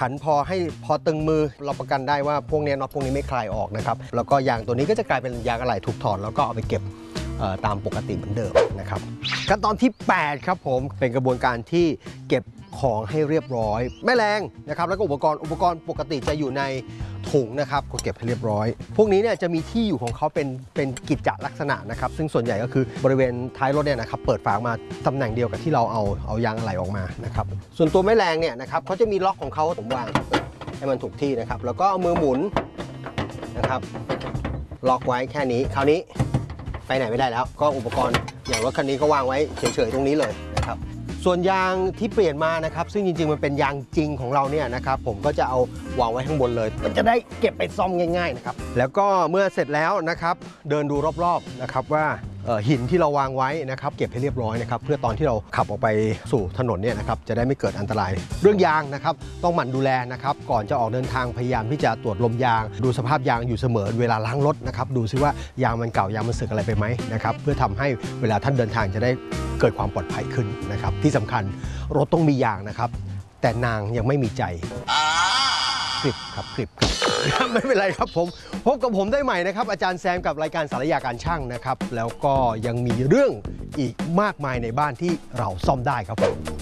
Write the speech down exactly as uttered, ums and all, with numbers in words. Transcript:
ขันพอให้พอตึงมือเราประกันได้ว่าพวกนี้น็อตพวกนี้ไม่คลายออกนะครับแล้วก็ยางตัวนี้ก็จะกลายเป็นยางอะไหล่ถูกถอดแล้วก็เอาไปเก็บตามปกติเหมือนเดิมนะครับขั้นตอนที่แปดครับผมเป็นกระบวนการที่เก็บของให้เรียบร้อยแม่แรงนะครับแล้วก็อุปกรณ์อุปกรณ์ปกติจะอยู่ในถุงนะครับก็เก็บให้เรียบร้อยพวกนี้เนี่ยจะมีที่อยู่ของเขาเป็นเป็นกิจจลักษณะนะครับซึ่งส่วนใหญ่ก็คือบริเวณท้ายรถเนี่ยนะครับเปิดฝามาตำแหน่งเดียวกับที่เราเอาเอายางอะไหล่ออกมานะครับส่วนตัวแม่แรงเนี่ยนะครับเขาจะมีล็อกของเขาผมวางให้มันถูกที่นะครับแล้วก็เอามือหมุนนะครับล็อกไว้แค่นี้คราวนี้ไปไหนไม่ได้แล้วก็อุปกรณ์อย่างรถคันนี้ก็วางไว้เฉยๆตรงนี้เลยนะครับส่วนยางที่เปลี่ยนมานะครับซึ่งจริงๆมันเป็นยางจริงของเราเนี่ยนะครับผมก็จะเอาวางไว้ข้างบนเลยมันจะได้เก็บไปซ่อมง่ายๆนะครับแล้วก็เมื่อเสร็จแล้วนะครับเดินดูรอบๆนะครับว่าหินที่เราวางไว้นะครับเก็บให้เรียบร้อยนะครับเพื่อตอนที่เราขับออกไปสู่ถนนเนี่ยนะครับจะได้ไม่เกิดอันตรายเรื่องยางนะครับต้องหมั่นดูแลนะครับก่อนจะออกเดินทางพยายามที่จะตรวจลมยางดูสภาพยางอยู่เสมอเวลาล้างรถนะครับดูซิว่ายางมันเก่ายางมันสึกอะไรไปไหมนะครับเพื่อทำให้เวลาท่านเดินทางจะได้เกิดความปลอดภัยขึ้นนะครับที่สำคัญรถต้องมียางนะครับแต่นางยังไม่มีใจคลิปครับคลิปครับไม่เป็นไรครับผมพบกับผมได้ใหม่นะครับอาจารย์แซมกับรายการสารยาการช่างนะครับแล้วก็ยังมีเรื่องอีกมากมายในบ้านที่เราซ่อมได้ครับผม